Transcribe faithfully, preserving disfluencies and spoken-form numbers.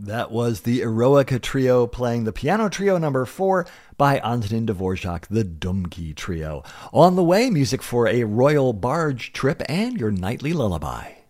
That was the Eroica Trio playing the piano trio number four by Antonin Dvorak, the Dumki Trio. On the way, music for a royal barge trip and your nightly lullaby.